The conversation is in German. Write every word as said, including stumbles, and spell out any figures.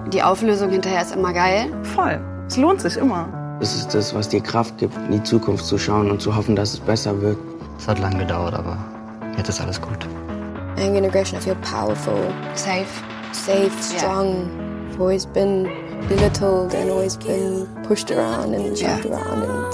Die Auflösung hinterher ist immer geil. Voll. Es lohnt sich immer. Das ist das, was dir Kraft gibt, in die Zukunft zu schauen und zu hoffen, dass es besser wird. Es hat lange gedauert, aber jetzt ist alles gut. Anger and aggression, I feel powerful. Safe. Safe, strong. I've always been belittled and always been pushed around and shoved Yeah. around. And